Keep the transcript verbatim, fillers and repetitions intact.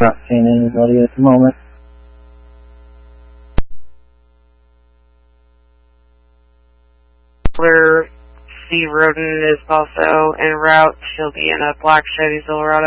Not seeing anybody at the moment. C. Roden is also en route. She'll be in a black Chevy Silverado.